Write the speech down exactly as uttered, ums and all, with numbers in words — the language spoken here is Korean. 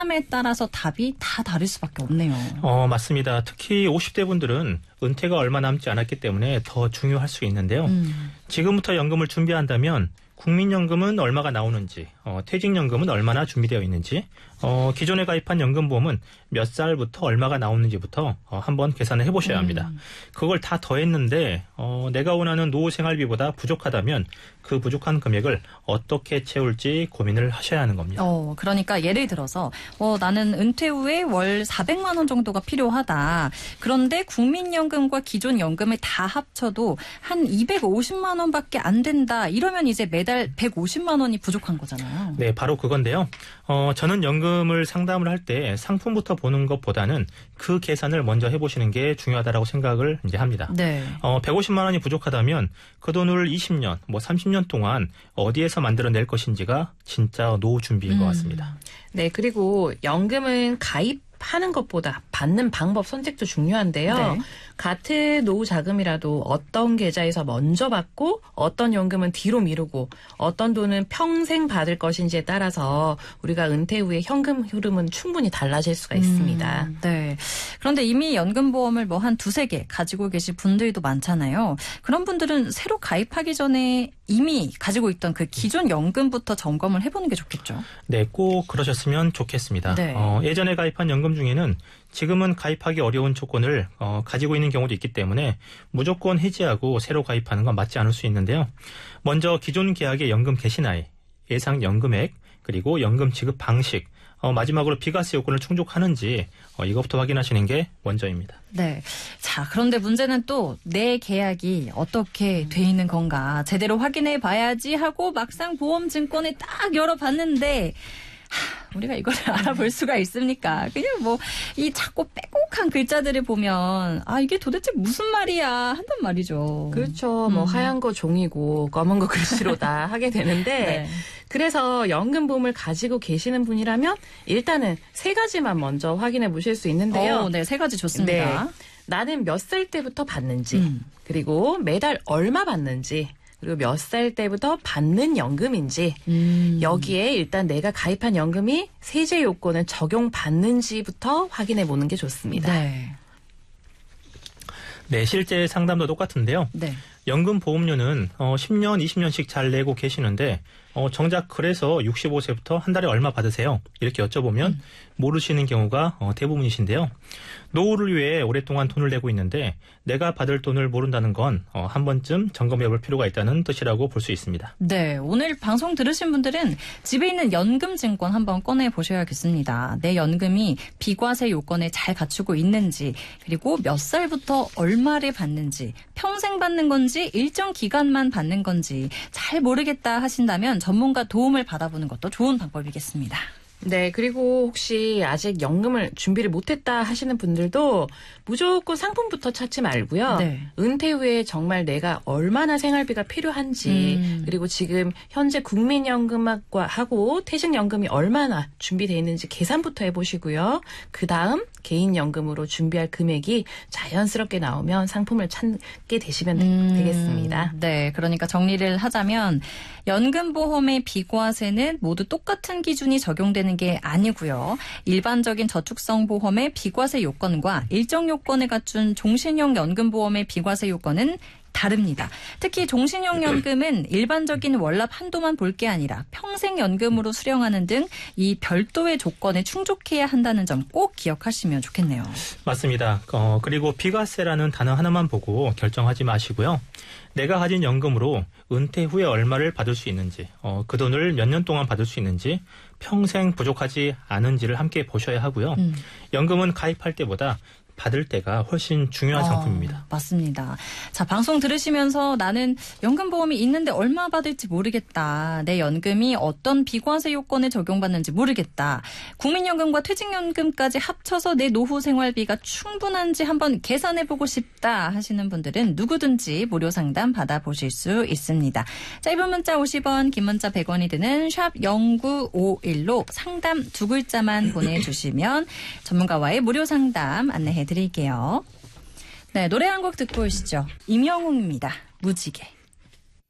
사람에 따라서 답이 다 다를 수밖에 없네요. 어, 맞습니다. 특히 오십 대 분들은 은퇴가 얼마 남지 않았기 때문에 더 중요할 수 있는데요. 음. 지금부터 연금을 준비한다면 국민연금은 얼마가 나오는지, 어, 퇴직연금은 얼마나 준비되어 있는지, 어, 기존에 가입한 연금보험은 몇 살부터 얼마가 나오는지부터 어, 한번 계산을 해보셔야 합니다. 음. 그걸 다 더했는데 어, 내가 원하는 노후 생활비보다 부족하다면 그 부족한 금액을 어떻게 채울지 고민을 하셔야 하는 겁니다. 어, 그러니까 예를 들어서 어, 나는 은퇴 후에 월 사백만 원 정도가 필요하다. 그런데 국민연금과 기존 연금을 다 합쳐도 한 이백오십만 원밖에 안 된다. 이러면 이제 매달 백오십만 원이 부족한 거잖아요. 네, 바로 그건데요. 어, 저는 연금을 상담을 할 때 상품부터 보는 것보다는 그 계산을 먼저 해보시는 게 중요하다고 생각을 이제 합니다. 네. 어, 백오십만 원이 부족하다면 그 돈을 이십 년, 뭐 삼십 년 동안 어디에서 만들어낼 것인지가 진짜 노후 준비인 음. 것 같습니다. 네, 그리고 연금은 가입하는 것보다 받는 방법 선택도 중요한데요. 네. 같은 노후 자금이라도 어떤 계좌에서 먼저 받고 어떤 연금은 뒤로 미루고 어떤 돈은 평생 받을 것인지에 따라서 우리가 은퇴 후에 현금 흐름은 충분히 달라질 수가 있습니다. 음, 네. 그런데 이미 연금보험을 뭐 한 두세 개 가지고 계신 분들도 많잖아요. 그런 분들은 새로 가입하기 전에 이미 가지고 있던 그 기존 연금부터 점검을 해보는 게 좋겠죠. 네, 꼭 그러셨으면 좋겠습니다. 네. 어, 예전에 가입한 연금 중에는 지금은 가입하기 어려운 조건을 어, 가지고 있는 경우도 있기 때문에 무조건 해지하고 새로 가입하는 건 맞지 않을 수 있는데요. 먼저 기존 계약의 연금 개시 나이, 예상 연금액, 그리고 연금 지급 방식, 어, 마지막으로 비과세 요건을 충족하는지 어, 이것부터 확인하시는 게 먼저입니다. 네. 자, 그런데 문제는 또 내 계약이 어떻게 돼 있는 건가 제대로 확인해 봐야지 하고 막상 보험증권을 딱 열어봤는데 하, 우리가 이걸 알아볼 수가 있습니까? 그냥 뭐 이 자꾸 빼곡한 글자들을 보면 아 이게 도대체 무슨 말이야 한단 말이죠. 그렇죠. 뭐 음. 하얀 거 종이고 검은 거 글씨로다 하게 되는데 네. 그래서 연금보험을 가지고 계시는 분이라면 일단은 세 가지만 먼저 확인해 보실 수 있는데요. 오, 네, 세 가지 좋습니다. 네. 나는 몇 살 때부터 받는지 음. 그리고 매달 얼마 받는지 그리고 몇 살 때부터 받는 연금인지 음. 여기에 일단 내가 가입한 연금이 세제 요건을 적용받는지부터 확인해 보는 게 좋습니다. 네. 네, 실제 상담도 똑같은데요. 네. 연금 보험료는 어, 십 년, 이십 년씩 잘 내고 계시는데 어, 정작 그래서 육십오 세부터 한 달에 얼마 받으세요? 이렇게 여쭤보면 음. 모르시는 경우가 어, 대부분이신데요. 노후를 위해 오랫동안 돈을 내고 있는데 내가 받을 돈을 모른다는 건 어, 한 번쯤 점검해 볼 필요가 있다는 뜻이라고 볼 수 있습니다. 네, 오늘 방송 들으신 분들은 집에 있는 연금증권 한번 꺼내보셔야겠습니다. 내 연금이 비과세 요건에 잘 갖추고 있는지 그리고 몇 살부터 얼마를 받는지 평생 받는 건지 일정 기간만 받는 건지 잘 모르겠다 하신다면 전문가 도움을 받아보는 것도 좋은 방법이겠습니다. 네, 그리고 혹시 아직 연금을 준비를 못했다 하시는 분들도 무조건 상품부터 찾지 말고요. 네. 은퇴 후에 정말 내가 얼마나 생활비가 필요한지 음. 그리고 지금 현재 국민연금과 하고 퇴직연금이 얼마나 준비되어 있는지 계산부터 해보시고요. 그 다음 개인연금으로 준비할 금액이 자연스럽게 나오면 상품을 찾게 되시면 음. 되겠습니다. 네, 그러니까 정리를 하자면 연금보험의 비과세는 모두 똑같은 기준이 적용되는 게 아니고요. 일반적인 저축성 보험의 비과세 요건과 일정 요건을 갖춘 종신형 연금보험의 비과세 요건은 다릅니다. 특히 종신형 연금은 일반적인 월납 한도만 볼 게 아니라 평생 연금으로 수령하는 등 이 별도의 조건에 충족해야 한다는 점 꼭 기억하시면 좋겠네요. 맞습니다. 어, 그리고 비과세라는 단어 하나만 보고 결정하지 마시고요. 내가 가진 연금으로 은퇴 후에 얼마를 받을 수 있는지, 어, 그 돈을 몇 년 동안 받을 수 있는지, 평생 부족하지 않은지를 함께 보셔야 하고요. 음. 연금은 가입할 때보다 받을 때가 훨씬 중요한 어, 상품입니다. 맞습니다. 자, 방송 들으시면서 나는 연금보험이 있는데 얼마 받을지 모르겠다. 내 연금이 어떤 비과세 요건에 적용받는지 모르겠다. 국민연금과 퇴직연금까지 합쳐서 내 노후 생활비가 충분한지 한번 계산해보고 싶다 하시는 분들은 누구든지 무료 상담 받아보실 수 있습니다. 짧은 문자 오십 원, 긴 문자 백 원이 드는 샵 공구오일로 상담 두 글자만 보내주시면 전문가와의 무료 상담 안내해 드릴게요. 네, 노래 한 곡 듣고 오시죠. 임영웅입니다. 무지개.